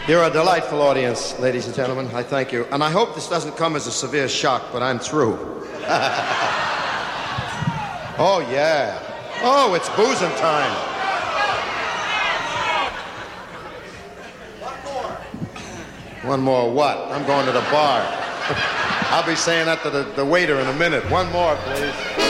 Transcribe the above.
You're a delightful audience, ladies and gentlemen. I thank you. And I hope this doesn't come as a severe shock, but I'm through. Oh, yeah. Oh, it's boozing time. One more what? I'm going to the bar. I'll be saying that to the waiter in a minute. One more, please.